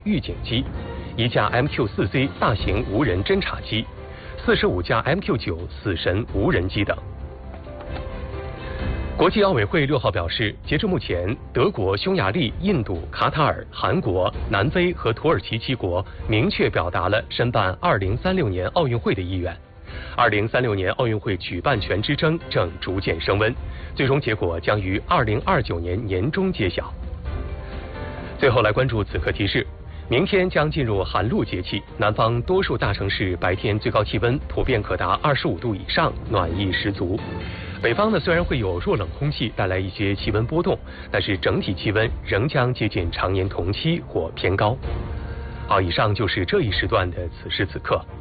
预警机，1架 MQ-4C 大型无人侦察机，45架 MQ-9 死神无人机等。国际奥委会6号表示，截至目前，德国、匈牙利、印度、卡塔尔、韩国、南非和土耳其7国明确表达了申办2036年奥运会的意愿。2036年奥运会举办权之争正逐渐升温，最终结果将于2029年年中揭晓。最后来关注此刻提示。明天将进入寒露节气，南方多数大城市白天最高气温普遍可达25度以上，暖意十足。北方呢虽然会有弱冷空气带来一些气温波动，但是整体气温仍将接近常年同期或偏高。好，以上就是这一时段的此时此刻。